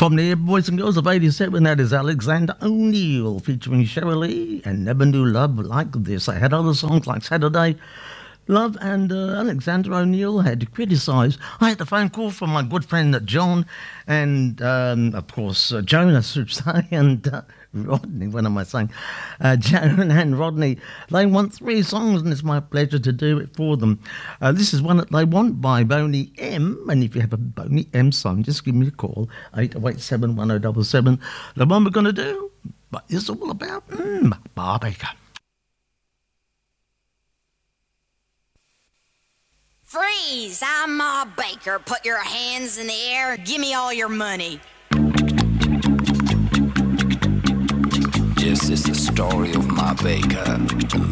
From the Boys and Girls of '87, that is Alexander O'Neal featuring Sheryl Lee and Never Knew Love Like This. I had other songs like Saturday Love, and Alexander O'Neal had to criticise. I had a phone call from my good friend John and, of course, Joan, I should say, and Rodney, what am I saying? Joan and Rodney. They want 3 songs, and it's my pleasure to do it for them. This is one that they want by Boney M, and if you have a Boney M song, just give me a call, 8087 1077. The one we're going to do, but it's all about Bar Baker. Freeze! I'm Ma Baker. Put your hands in the air. Give me all your money. This is the story of Ma Baker, the